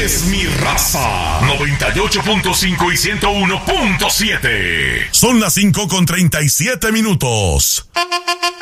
es mi raza. 98.5 y 101.7. Son las 5:37.